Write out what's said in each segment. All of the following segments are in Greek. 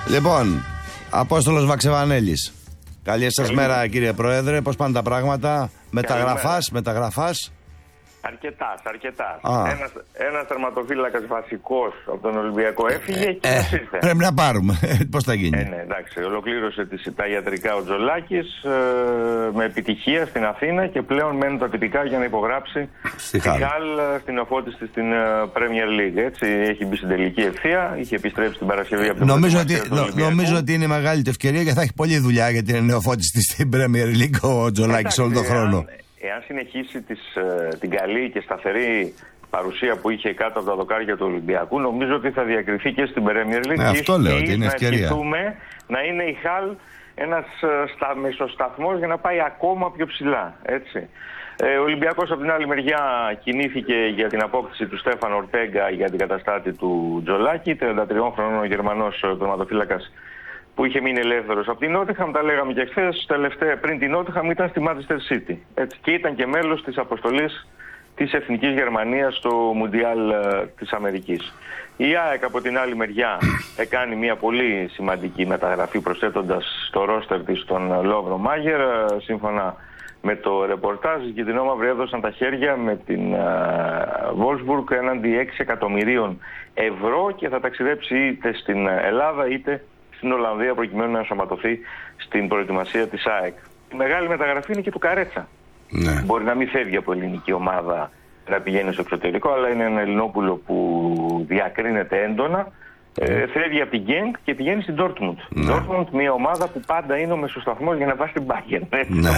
Λοιπόν, Απόστολος Βαξεβανέλης. Καλή σας μέρα, κύριε Πρόεδρε. Πώς πάνε τα πράγματα? Μεταγραφάς. Αρκετά. Ένας τερματοφύλακας βασικός από τον Ολυμπιακό έφυγε και ήρθε. Πρέπει να πάρουμε. Πώς θα γίνει? Ναι, εντάξει. Ολοκλήρωσε τα ιατρικά ο Τζολάκης με επιτυχία στην Αθήνα και πλέον μένουν τα απαιτητικά για να υπογράψει στη Χαλ στην νεοφώτιστη στην Premier League. Έτσι, έχει μπει στην τελική ευθεία, είχε επιστρέψει την Παρασκευή από την Νομίζω ότι είναι μεγάλη την ευκαιρία και θα έχει πολλή δουλειά γιατί είναι νεοφώτιστη στην Premier League ο Τζολάκης όλο τον χρόνο. Εάν συνεχίσει την καλή και σταθερή παρουσία που είχε κάτω από τα δοκάρια του Ολυμπιακού, νομίζω ότι θα διακριθεί και στην Premier League. Αυτό λέω, ότι είναι ευκαιρία. Να ευχηθούμε να είναι η Χαλ ένας μεσοσταθμός για να πάει ακόμα πιο ψηλά. Έτσι. Ο Ολυμπιακός από την άλλη μεριά κινήθηκε για την απόκτηση του Στέφαν Ορτέγκα για την καταστάτη του Τζολάκη, 33 χρονών ο Γερμανός τερματοφύλακας που είχε μείνει ελεύθερος από την Νότιχαμ, τα λέγαμε και χθες, πριν την Νότιχαμ ήταν στη Manchester City. Έτσι, και ήταν και μέλος της αποστολής της Εθνικής Γερμανίας στο Μουντιάλ της Αμερικής. Η ΑΕΚ από την άλλη μεριά έκανε μια πολύ σημαντική μεταγραφή προσθέτοντας στο ρόστερ της τον Λόβρο Μάγερ. Σύμφωνα με το ρεπορτάζ, οι κυτρινόμαυροι έδωσαν τα χέρια με την Wolfsburg έναντι 6 εκατομμυρίων ευρώ και θα ταξιδέψει είτε στην Ελλάδα είτε στην Ολλανδία προκειμένου να ενσωματωθεί στην προετοιμασία της ΑΕΚ. Η μεγάλη μεταγραφή είναι και του Καρέτσα. Ναι. Μπορεί να μην φεύγει από ελληνική ομάδα να πηγαίνει στο εξωτερικό, αλλά είναι ένα Ελληνόπουλο που διακρίνεται έντονα. Φεύγει από την Γκένκ και πηγαίνει στην Dortmund. Ναι. Dortmund, μια ομάδα που πάντα είναι ο μεσοσταθμός για να πάει στην Bayern. Ναι.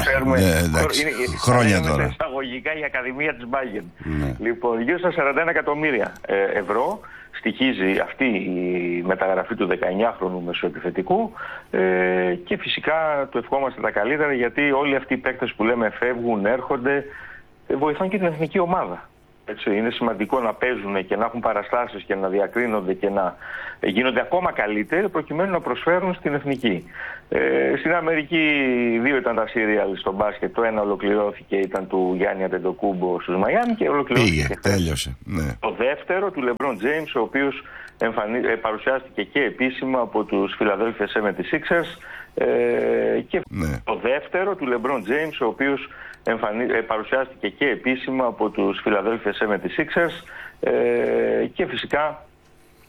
Χρόνια τώρα. Είναι εισαγωγικά η Ακαδημία της Bayern. Ναι. Λοιπόν, γύρω στα 41 εκατομμύρια ευρώ στοιχίζει αυτή η μεταγραφή του 19χρονου μεσοεπιθετικού και φυσικά του ευχόμαστε τα καλύτερα, γιατί όλοι αυτοί οι παίκτες που λέμε φεύγουν, έρχονται, βοηθάνε και την εθνική ομάδα. Έτσι, είναι σημαντικό να παίζουν και να έχουν παραστάσεις και να διακρίνονται και να γίνονται ακόμα καλύτεροι προκειμένου να προσφέρουν στην εθνική. Στην Αμερική 2 ήταν τα σύριαλ στο μπάσκετ. Το ένα ολοκληρώθηκε, ήταν του Γιάννη Αντετοκούμπο στους Μαϊάμι και ολοκληρώθηκε. Τέλειωσε. Ναι. Το δεύτερο του LeBron James, ο οποίος παρουσιάστηκε και επίσημα από τους Philadelphia 76ers. Το δεύτερο του LeBron James, ο οποίος παρουσιάστηκε και επίσημα από τους Philadelphia 76ers και φυσικά